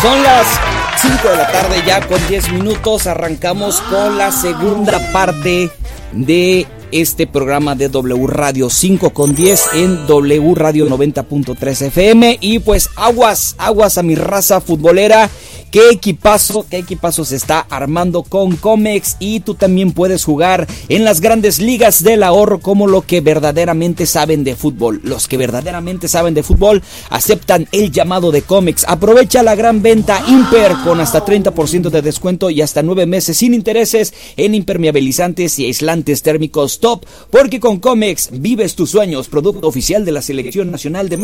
Son las 5 de la tarde ya con 10 minutos. Arrancamos con la segunda parte de este programa de W Radio 5 con 10 en W Radio 90.3 FM. Y pues aguas a mi raza futbolera. Qué equipazo se está armando con Comex, y tú también puedes jugar en las grandes ligas del ahorro como lo que verdaderamente saben de fútbol. Los que verdaderamente saben de fútbol aceptan el llamado de Comex. Aprovecha la gran venta Imper con hasta 30% de descuento y hasta 9 meses sin intereses en impermeabilizantes y aislantes térmicos top, porque con Comex vives tus sueños. Producto oficial de la Selección Nacional de